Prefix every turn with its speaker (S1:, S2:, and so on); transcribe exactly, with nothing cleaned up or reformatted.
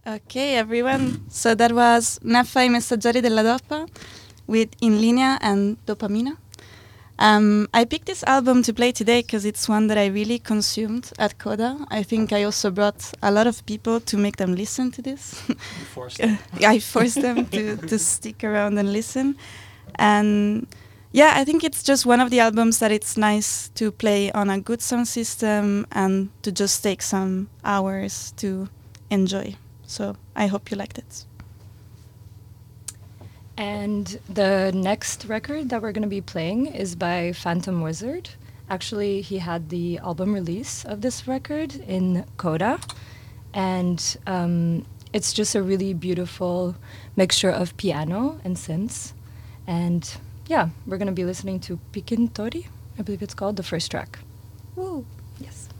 S1: Okay, everyone. So that was Naffa I Messaggeri della Dopa with In Linea and Dopamina. Um, I picked this album to play today because it's one that I really consumed at Coda. I think I also brought a lot of people to make them listen to this.
S2: You forced them.
S1: I forced them to, to stick around and listen. And yeah, I think it's just one of the albums that it's nice to play on a good sound system and to just take some hours to enjoy. So I hope you liked it.
S3: And the next record that we're going to be playing is by Phantom Wizard. Actually, he had the album release of this record in Coda. And um, it's just a really beautiful mixture of piano and synths. And yeah, we're going to be listening to Pikintori, I believe it's called, the first track. Woo! Yes.